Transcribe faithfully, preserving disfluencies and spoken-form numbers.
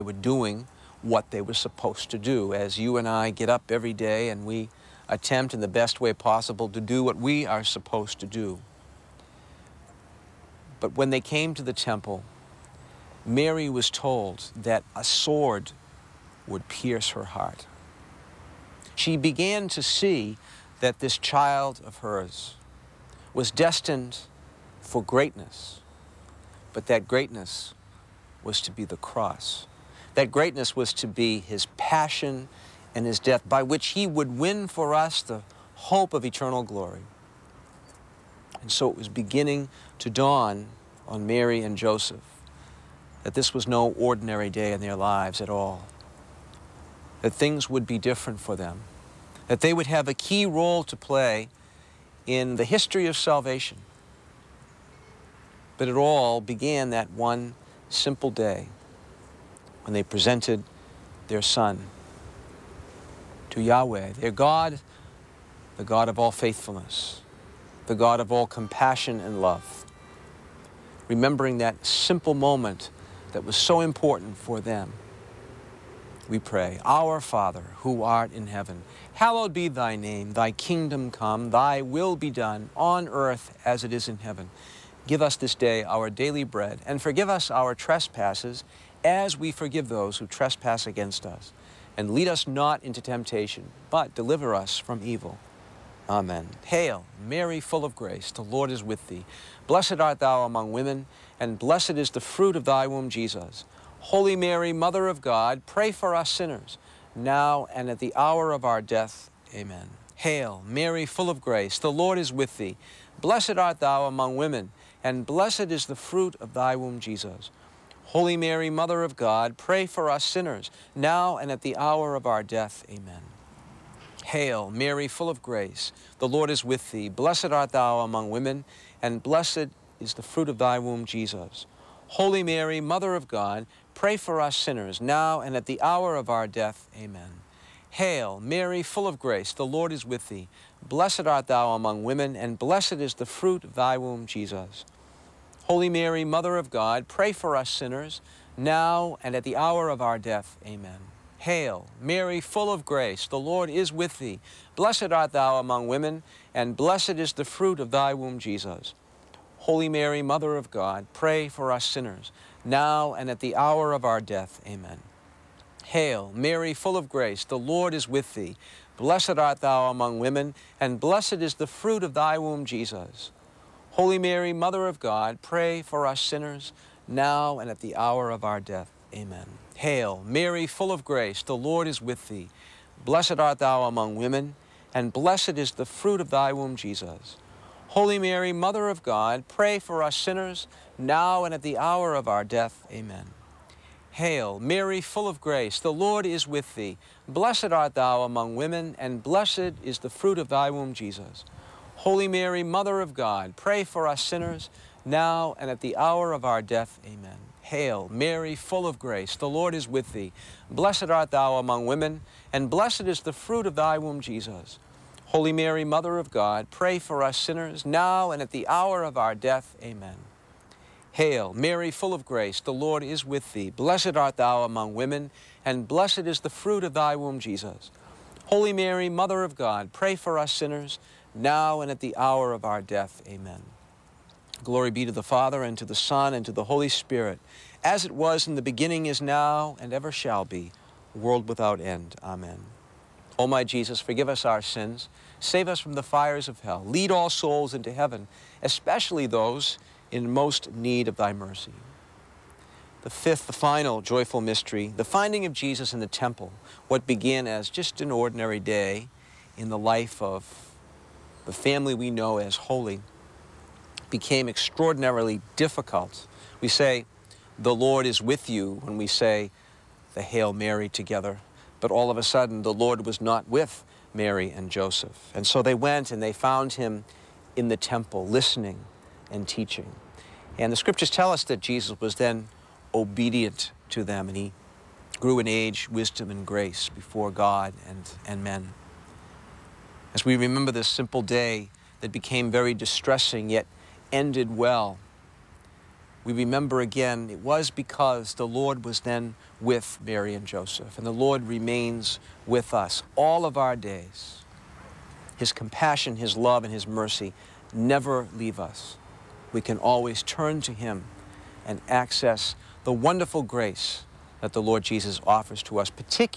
They were doing what they were supposed to do, as you and I get up every day and we attempt in the best way possible to do what we are supposed to do. But when they came to the temple, Mary was told that a sword would pierce her heart. She began to see that this child of hers was destined for greatness, but that greatness was to be the cross. That greatness was to be his passion and his death, by which he would win for us the hope of eternal glory. And so it was beginning to dawn on Mary and Joseph that this was no ordinary day in their lives at all, that things would be different for them, that they would have a key role to play in the history of salvation. But it all began that one simple day when they presented their son to Yahweh, their God, the God of all faithfulness, the God of all compassion and love, remembering that simple moment that was so important for them. We pray, Our Father, who art in heaven, hallowed be thy name, thy kingdom come, thy will be done on earth as it is in heaven. Give us this day our daily bread, and forgive us our trespasses as we forgive those who trespass against us. And lead us not into temptation, but deliver us from evil. Amen. Hail, Mary, full of grace, the Lord is with thee. Blessed art thou among women, and blessed is the fruit of thy womb, Jesus. Holy Mary, Mother of God, pray for us sinners, now and at the hour of our death. Amen. Hail, Mary, full of grace, the Lord is with thee. Blessed art thou among women, and blessed is the fruit of thy womb, Jesus. Holy Mary, Mother of God, pray for us sinners, now and at the hour of our death. Amen. Hail, Mary, full of grace, the Lord is with thee. Blessed art thou among women, and blessed is the fruit of thy womb, Jesus. Holy Mary, Mother of God, pray for us sinners, now and at the hour of our death. Amen. Hail, Mary, full of grace, the Lord is with thee. Blessed art thou among women, and blessed is the fruit of thy womb, Jesus. Holy Mary, Mother of God, pray for us sinners, now and at the hour of our death. Amen. Hail, Mary, full of grace, the Lord is with thee. Blessed art thou among women, and blessed is the fruit of thy womb, Jesus. Holy Mary, Mother of God, pray for us sinners, now and at the hour of our death. Amen. Hail, Mary, full of grace, the Lord is with thee. Blessed art thou among women, and blessed is the fruit of thy womb, Jesus. Holy Mary, Mother of God, pray for us sinners, now and at the hour of our death. Amen. Hail, Mary, full of grace, the Lord is with thee. Blessed art thou among women, and blessed is the fruit of thy womb, Jesus. Holy Mary, Mother of God, pray for us sinners, now and at the hour of our death. Amen. Hail, Mary, full of grace, the Lord is with thee. Blessed art thou among women, and blessed is the fruit of thy womb, Jesus. Holy Mary, Mother of God, pray for us sinners, now and at the hour of our death. Amen. Hail, Mary, full of grace, the Lord is with thee. Blessed art thou among women, and blessed is the fruit of thy womb, Jesus. Holy Mary, Mother of God, pray for us sinners, now and at the hour of our death. Amen. Hail, Mary, full of grace, the Lord is with thee. Blessed art thou among women, and blessed is the fruit of thy womb, Jesus. Holy Mary, Mother of God, pray for us sinners, now and at the hour of our death. Amen. Glory be to the Father, and to the Son, and to the Holy Spirit, as it was in the beginning, is now, and ever shall be, world without end. Amen. O my Jesus, forgive us our sins, save us from the fires of hell, lead all souls into heaven, especially those in most need of thy mercy. The fifth, the final joyful mystery, the finding of Jesus in the temple, what began as just an ordinary day in the life of the family we know as holy, became extraordinarily difficult. We say, the Lord is with you, when we say the Hail Mary together. But all of a sudden, the Lord was not with Mary and Joseph. And so they went and they found him in the temple, listening and teaching. And the scriptures tell us that Jesus was then obedient to them, and he grew in age, wisdom, and grace before God and, and men. As we remember this simple day that became very distressing, yet ended well, we remember again, it was because the Lord was then with Mary and Joseph, and the Lord remains with us all of our days. His compassion, His love, and His mercy never leave us. We can always turn to Him and access the wonderful grace that the Lord Jesus offers to us, particularly